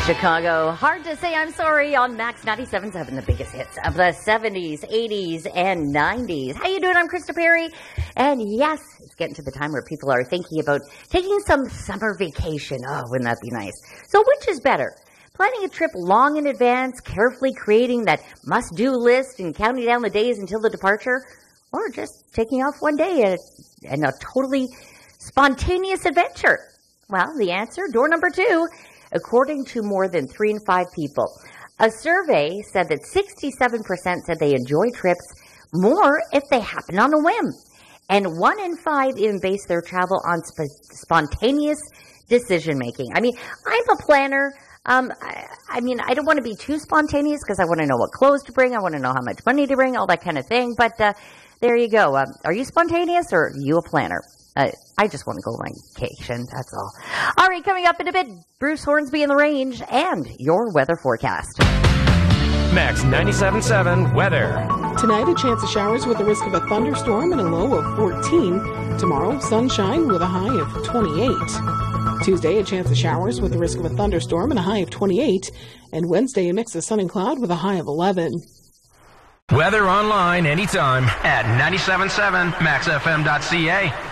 Chicago. Hard to say I'm sorry on Max 97.7, the biggest hits of the 70s, 80s, and 90s. How you doing? I'm Krista Perry. And yes, it's getting to the time where people are thinking about taking some summer vacation. Oh, wouldn't that be nice? So which is better? Planning a trip long in advance, carefully creating that must-do list and counting down the days until the departure? Or just taking off one day and a totally spontaneous adventure? Well, the answer, door number 2. According to more than 3 in 5 people, a survey said that 67% said they enjoy trips more if they happen on a whim. And 1 in 5 even base their travel on spontaneous decision-making. I mean, I'm a planner. I don't want to be too spontaneous because I want to know what clothes to bring. I want to know how much money to bring, all that kind of thing. But there you go. Are you spontaneous or are you a planner? I just want to go on vacation, that's all. All right, coming up in a bit, Bruce Hornsby in the range and your weather forecast. Max 97.7 weather. Tonight, a chance of showers with a risk of a thunderstorm and a low of 14. Tomorrow, sunshine with a high of 28. Tuesday, a chance of showers with a risk of a thunderstorm and a high of 28. And Wednesday, a mix of sun and cloud with a high of 11. Weather online anytime at 97.7maxfm.ca.